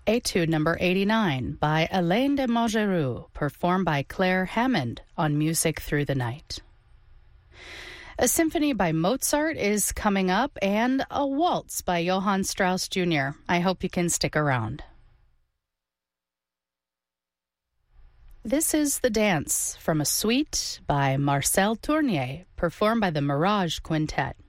Etude number 89 by Alain de Montgeroux, performed by Claire Hammond on Music Through the Night. A symphony by Mozart is coming up, and a waltz by Johann Strauss Jr. I hope you can stick around. This is The Dance from a suite by Marcel Tournier, performed by the Mirage Quintet.